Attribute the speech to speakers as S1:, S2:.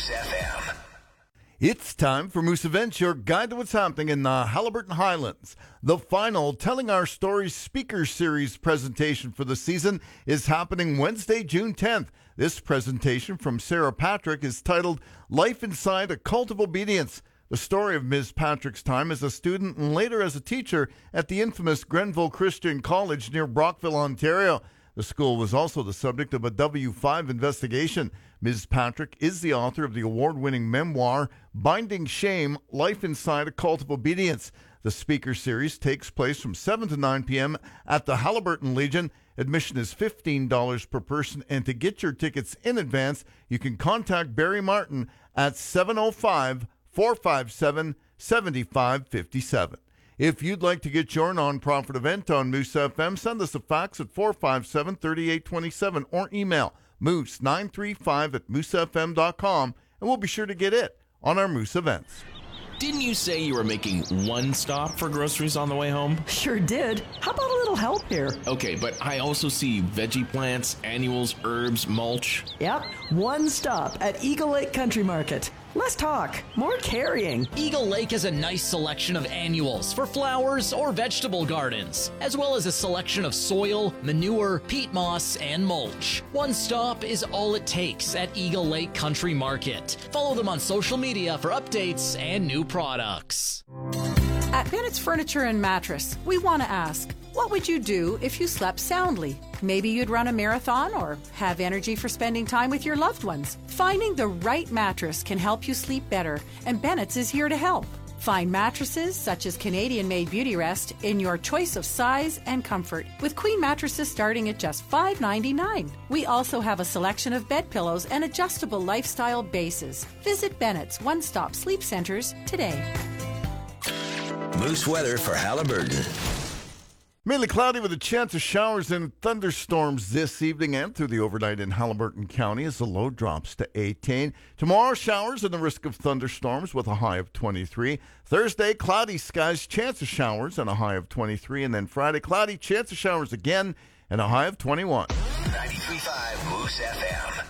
S1: Moose FM.
S2: It's time for Moose Events, your guide to what's happening in the Haliburton Highlands. The final Telling Our Stories Speaker Series presentation for the season is happening Wednesday, June 10th. This presentation from Sarah Patrick is titled Life Inside a Cult of Obedience. The story of Ms. Patrick's time as a student and later as a teacher at the infamous Grenville Christian College near Brockville, Ontario. The school was also the subject of a W5 investigation. Ms. Patrick is the author of the award-winning memoir, Binding Shame, Life Inside a Cult of Obedience. The speaker series takes place from 7 to 9 p.m. at the Haliburton Legion. Admission is $15 per person, and to get your tickets in advance, you can contact Barry Martin at 705-457-7557. If you'd like to get your nonprofit event on Moose FM, send us a fax at 457-3827 or email moose935@moosefm.com, and we'll be sure to get it on our Moose Events.
S3: Didn't you say you were making one stop for groceries on the way home?
S4: Sure did. How about a little help here?
S3: Okay, but I also see veggie plants, annuals, herbs, mulch.
S4: Yep, one stop at Eagle Lake Country Market. Less talk, more carrying.
S5: Eagle Lake has a nice selection of annuals for flowers or vegetable gardens, as well as a selection of soil, manure, peat moss, and mulch. One stop is all it takes at Eagle Lake Country Market. Follow them on social media for updates and new products.
S6: At Bennett's Furniture and Mattress, we want to ask, what would you do if you slept soundly? Maybe you'd run a marathon or have energy for spending time with your loved ones. Finding the right mattress can help you sleep better, and Bennett's is here to help. Find mattresses such as Canadian-made Beauty Rest in your choice of size and comfort, with queen mattresses starting at just $5.99. We also have a selection of bed pillows and adjustable lifestyle bases. Visit Bennett's One-Stop Sleep Centers today.
S1: Moose weather for Haliburton.
S2: Mainly cloudy with a chance of showers and thunderstorms this evening and through the overnight in Haliburton County as the low drops to 18. Tomorrow, showers and the risk of thunderstorms with a high of 23. Thursday, cloudy skies, chance of showers and a high of 23. And then Friday, cloudy, chance of showers again and a high of 21.
S1: 93.5 Moose FM.